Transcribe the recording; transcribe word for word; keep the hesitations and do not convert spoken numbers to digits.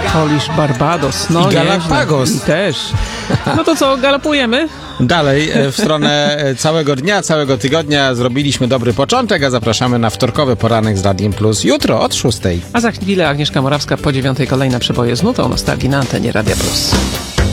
Polish Barbados. No, I Galapagos. I też. No to co, galopujemy? Dalej, w stronę całego dnia, całego tygodnia zrobiliśmy dobry początek, a zapraszamy na wtorkowy poranek z Radiem Plus jutro od szóstej. A za chwilę Agnieszka Morawska po dziewiątej kolejne przeboje z nutą nostalgii na antenie Radia Plus.